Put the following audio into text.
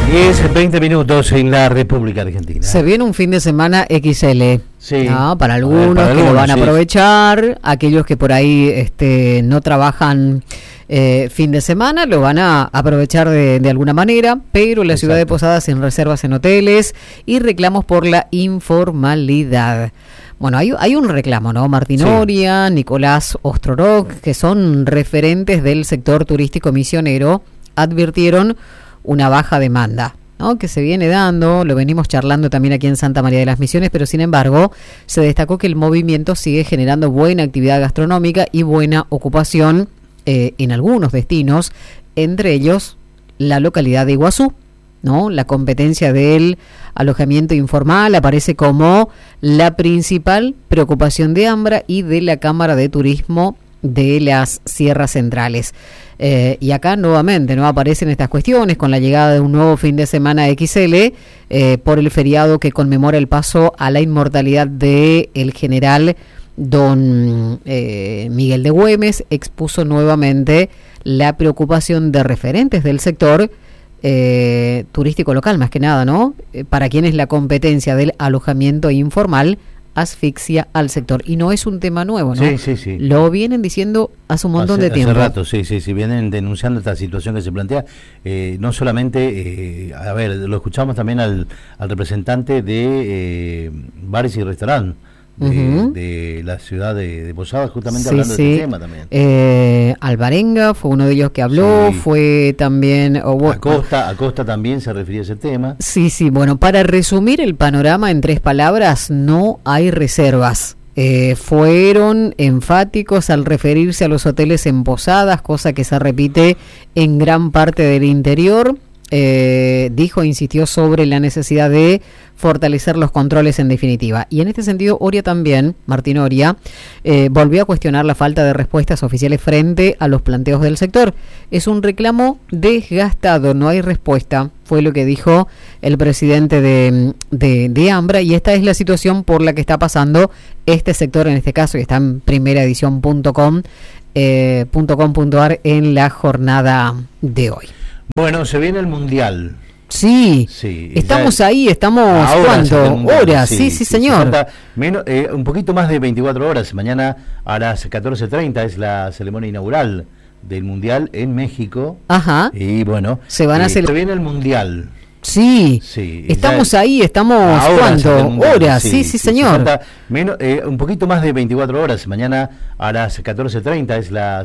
Es 20 minutos en la República Argentina. Se viene un fin de semana XL, sí, ¿no? Para algunos que lo van a aprovechar, aquellos que por ahí no trabajan fin de semana, lo van a aprovechar de alguna manera, pero la ciudad de Posadas sin reservas en hoteles y reclamos por la informalidad. Bueno, hay un reclamo, ¿no? Martín Oria, Nicolás Ostrorok, que son referentes del sector turístico misionero, advirtieron una baja demanda, ¿no? Que se viene dando, lo venimos charlando también aquí en Santa María de las Misiones, pero sin embargo se destacó que el movimiento sigue generando buena actividad gastronómica y buena ocupación en algunos destinos, entre ellos la localidad de Iguazú, ¿no? La competencia del alojamiento informal aparece como la principal preocupación de AMBRA y de la Cámara de Turismo de las Sierras Centrales. Y acá nuevamente no aparecen estas cuestiones con la llegada de un nuevo fin de semana XL por el feriado que conmemora el paso a la inmortalidad de el general don Miguel de Güemes. Expuso nuevamente la preocupación de referentes del sector turístico local, más que nada, ¿no? Para quienes la competencia del alojamiento informal asfixia al sector. Y no es un tema nuevo, ¿no? Sí. Lo vienen diciendo hace un montón de tiempo. Hace rato, sí. Vienen denunciando esta situación que se plantea. No solamente, a ver, lo escuchamos también al representante de bares y restaurantes de la ciudad de Posadas, justamente hablando de este tema también. Alvarenga fue uno de ellos que habló, fue también... Acosta también se refería a ese tema. Sí, bueno, para resumir el panorama en 3 palabras, no hay reservas. Fueron enfáticos al referirse a los hoteles en Posadas, cosa que se repite en gran parte del interior. Insistió sobre la necesidad de fortalecer los controles en definitiva. Y en este sentido, Oria también, Martín Oria, volvió a cuestionar la falta de respuestas oficiales frente a los planteos del sector. Es un reclamo desgastado, no hay respuesta, fue lo que dijo el presidente de AMBRA, y esta es la situación por la que está pasando este sector en este caso, y está en primeraedición.com.ar en la jornada de hoy. Bueno, se viene el Mundial. Sí, estamos ahí, ¿cuánto? Horas, sí, señor. Un poquito más de 24 horas. Mañana a las 14:30 es la ceremonia inaugural del Mundial en México. Ajá. Y bueno, se viene el Mundial. Sí, estamos ahí, ¿cuánto? Horas, sí, señor. Un poquito más de 24 horas. Mañana a las 14:30 es la